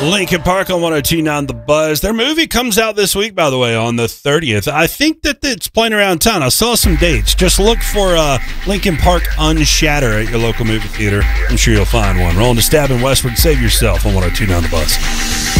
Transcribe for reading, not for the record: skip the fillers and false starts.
Lincoln Park on 102.9 The Buzz. Their movie comes out this week, by the way, on the 30th. I think that it's playing around town. I saw some dates. Just look for Lincoln Park Unshatter at your local movie theater. I'm sure you'll find one. Rolling to Stab in Westward. Save yourself on 102.9 The Buzz.